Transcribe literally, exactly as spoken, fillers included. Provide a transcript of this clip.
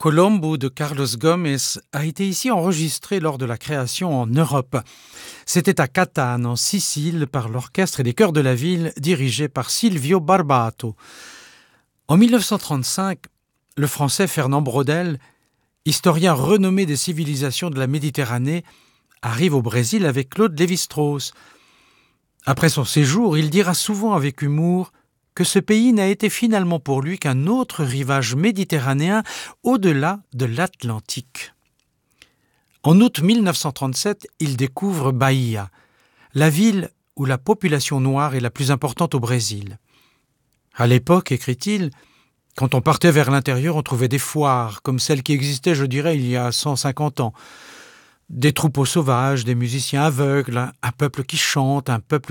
Colombo de Carlos Gomez a été ici enregistré lors de la création en Europe. C'était à Catane, en Sicile, par l'orchestre et les chœurs de la ville, dirigé par Silvio Barbato. En mille neuf cent trente-cinq, le français Fernand Braudel, historien renommé des civilisations de la Méditerranée, arrive au Brésil avec Claude Lévi-Strauss. Après son séjour, il dira souvent avec humour que ce pays n'a été finalement pour lui qu'un autre rivage méditerranéen au-delà de l'Atlantique. En août mille neuf cent trente-sept, il découvre Bahia, la ville où la population noire est la plus importante au Brésil. À l'époque, écrit-il, quand on partait vers l'intérieur, on trouvait des foires, comme celles qui existaient, je dirais, il y a cent cinquante ans. Des troupeaux sauvages, des musiciens aveugles, un peuple qui chante, un peuple